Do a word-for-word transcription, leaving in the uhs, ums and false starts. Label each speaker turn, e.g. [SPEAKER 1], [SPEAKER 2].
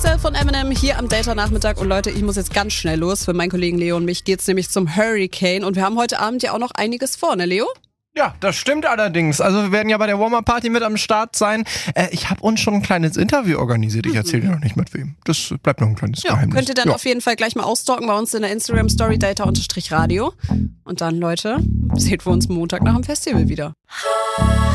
[SPEAKER 1] Von Eminem hier am Data-Nachmittag. Und Leute, ich muss jetzt ganz schnell los. Für meinen Kollegen Leo und mich geht's nämlich zum Hurricane. Und wir haben heute Abend ja auch noch einiges vor, ne Leo?
[SPEAKER 2] Ja, das stimmt allerdings. Also wir werden ja bei der Warm-Up-Party mit am Start sein. Äh, ich habe uns schon ein kleines Interview organisiert. Ich erzähle dir noch nicht mit wem. Das bleibt noch ein kleines
[SPEAKER 1] ja,
[SPEAKER 2] Geheimnis.
[SPEAKER 1] Könnt ihr dann
[SPEAKER 2] ja.
[SPEAKER 1] auf jeden Fall gleich mal ausstalken bei uns in der Instagram-Story data-radio. Und dann, Leute, sehen wir uns Montag nach dem Festival wieder.